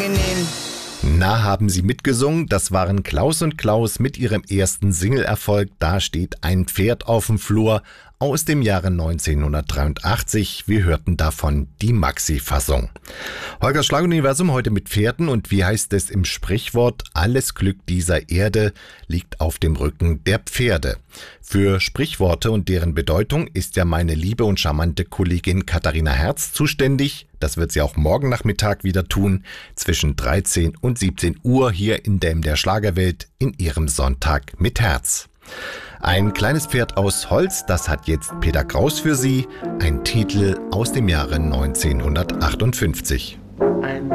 Tränen. Na, haben Sie mitgesungen? Das waren Klaus und Klaus mit ihrem ersten Single-Erfolg Da steht ein Pferd auf dem Flur aus dem Jahre 1983. Wir hörten davon die Maxi-Fassung. Holgers Schlaguniversum heute mit Pferden und wie heißt es im Sprichwort? Alles Glück dieser Erde liegt auf dem Rücken der Pferde. Für Sprichworte und deren Bedeutung ist ja meine liebe und charmante Kollegin Katharina Herz zuständig. Das wird sie auch morgen Nachmittag wieder tun, zwischen 13 und 17 Uhr hier in der Schlagerwelt in ihrem Sonntag mit Herz. Ein kleines Pferd aus Holz, das hat jetzt Peter Kraus für Sie, ein Titel aus dem Jahre 1958. Ein